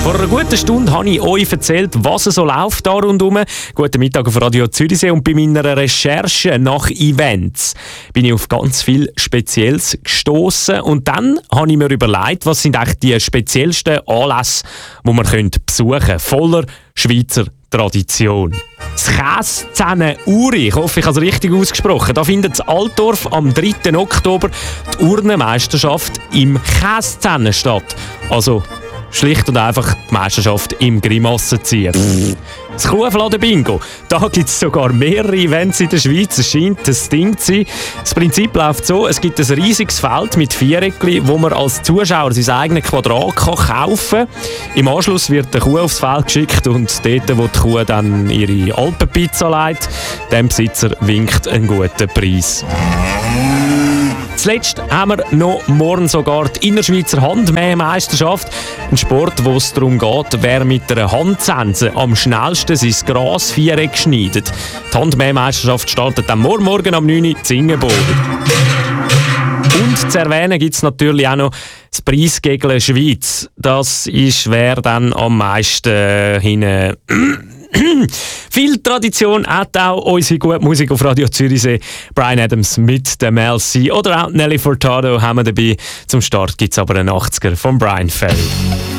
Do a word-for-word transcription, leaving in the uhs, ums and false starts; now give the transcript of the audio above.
Vor einer guten Stunde habe ich euch erzählt, was so läuft da rundherum. Guten Mittag auf Radio Zürichsee. Und bei meiner Recherche nach Events bin ich auf ganz viel Spezielles gestossen. Und dann habe ich mir überlegt, was sind eigentlich die speziellsten Anlässe, die man besuchen könnte. Voller Schweizer Tradition. Das Käszene Uri, ich hoffe, ich habe es richtig ausgesprochen. Da findet in Altdorf am dritten Oktober die Urnenmeisterschaft im Käszene statt. Also schlicht und einfach die Meisterschaft im Grimassenziehen. Das Kuhfladen-Bingo. Da gibt es sogar mehrere Events in der Schweiz. Es scheint das Ding zu sein. Das Prinzip läuft so: Es gibt ein riesiges Feld mit Viereckchen, wo man als Zuschauer sein eigenes Quadrat kann kaufen kann. Im Anschluss wird die Kuh aufs Feld geschickt und dort, wo die Kuh dann ihre Alpenpizza legt, dem Besitzer winkt einen guten Preis. Zuletzt haben wir noch morgen sogar die Innerschweizer Handmähmeisterschaft. Ein Sport, wo es darum geht, wer mit einer Handsense am schnellsten sein Grasviereck schneidet. Die Handmähmeisterschaft startet am Morgen um neun Uhr in Zingenboden. Und zu erwähnen gibt es natürlich auch noch das Preisgegeln Schweiz. Das ist, wer dann am meisten äh, hinten... Viel Tradition hat auch unsere gute Musik auf Radio Zürichsee. Bryan Adams mit der Mel C oder auch Nelly Furtado haben wir dabei. Zum Start gibt es aber einen achtziger von Bryan Ferry.